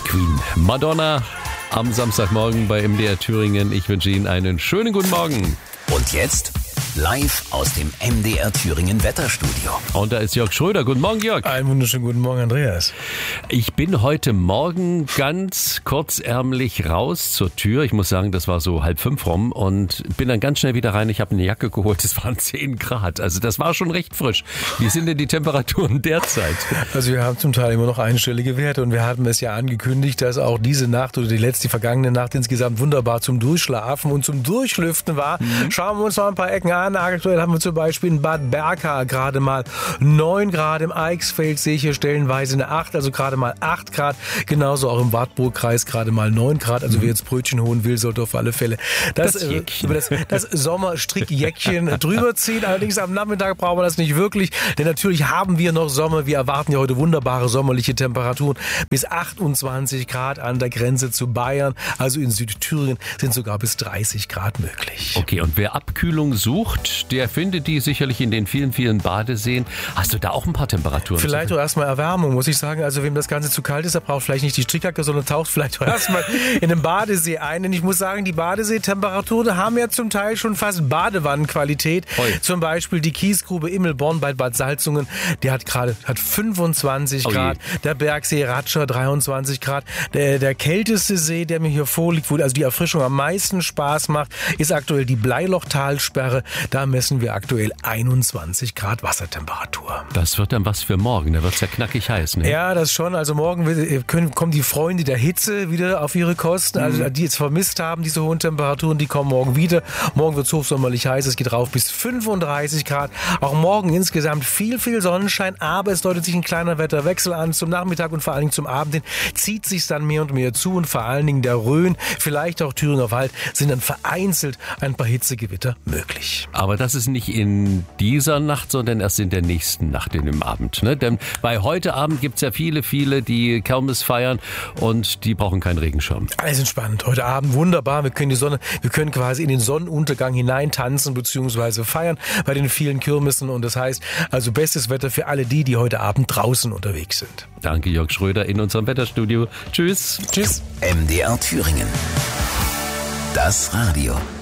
Queen Madonna am Samstagmorgen bei MDR Thüringen. Ich wünsche Ihnen einen schönen guten Morgen. Und jetzt live aus dem MDR Thüringen Wetterstudio. Und da ist Jörg Schröder. Guten Morgen, Jörg. Einen wunderschönen guten Morgen, Andreas. Ich bin heute Morgen ganz kurzärmlich raus zur Tür. Ich muss sagen, das war so 4:30 rum und bin dann ganz schnell wieder rein. Ich habe eine Jacke geholt. Es waren 10 Grad. Also das war schon recht frisch. Wie sind denn die Temperaturen derzeit? Also wir haben zum Teil immer noch einstellige Werte und wir hatten es ja angekündigt, dass auch diese Nacht oder die vergangene Nacht insgesamt wunderbar zum Durchschlafen und zum Durchlüften war. Schauen wir uns mal ein paar Ecken an. Aktuell haben wir zum Beispiel in Bad Berka gerade mal 9 Grad. Im Eichsfeld sehe ich hier stellenweise eine 8, also gerade mal 8 Grad. Genauso auch im Wartburgkreis gerade mal 9 Grad. Also wer jetzt Brötchen holen will, sollte auf alle Fälle das Sommerstrickjäckchen drüber ziehen. Allerdings am Nachmittag brauchen wir das nicht wirklich, denn natürlich haben wir noch Sommer. Wir erwarten ja heute wunderbare sommerliche Temperaturen bis 28 Grad an der Grenze zu Bayern. Also in Südthüringen sind sogar bis 30 Grad möglich. Okay, und wer Abkühlung sucht, der findet die sicherlich in den vielen, vielen Badeseen. Hast du da auch ein paar Temperaturen? Vielleicht auch erstmal Erwärmung, muss ich sagen. Also wem das Ganze zu kalt ist, der braucht vielleicht nicht die Strickjacke, sondern taucht vielleicht auch erstmal in den Badesee ein. Denn ich muss sagen, die Badeseetemperaturen haben ja zum Teil schon fast Badewannenqualität. Zum Beispiel die Kiesgrube Immelborn bei Bad Salzungen, die hat 25 Grad. Der Bergsee Ratscher 23 Grad. Der kälteste See, der mir hier vorliegt, wo also die Erfrischung am meisten Spaß macht, ist aktuell die Bleilochtalsperre. Da messen wir aktuell 21 Grad Wassertemperatur. Das wird dann was für morgen. Da wird es ja knackig heiß, ne? Ja, das schon. Also morgen kommen die Freunde der Hitze wieder auf ihre Kosten. Also die jetzt vermisst haben, diese hohen Temperaturen, die kommen morgen wieder. Morgen wird es hochsommerlich heiß. Es geht rauf bis 35 Grad. Auch morgen insgesamt viel Sonnenschein. Aber es deutet sich ein kleiner Wetterwechsel an. Zum Nachmittag und vor allen Dingen zum Abend hin zieht sich dann mehr und mehr zu. Und vor allen Dingen der Rhön, vielleicht auch Thüringer Wald, sind dann vereinzelt ein paar Hitzegewitter möglich. Aber das ist nicht in dieser Nacht, sondern erst in der nächsten Nacht, in dem Abend. Ne? Denn bei heute Abend gibt es ja viele, die Kirmes feiern und die brauchen keinen Regenschirm. Alles entspannt. Heute Abend wunderbar. Wir können quasi in den Sonnenuntergang hinein tanzen bzw. feiern bei den vielen Kirmessen. Und das heißt, also bestes Wetter für alle die heute Abend draußen unterwegs sind. Danke, Jörg Schröder in unserem Wetterstudio. Tschüss. Tschüss. MDR Thüringen. Das Radio.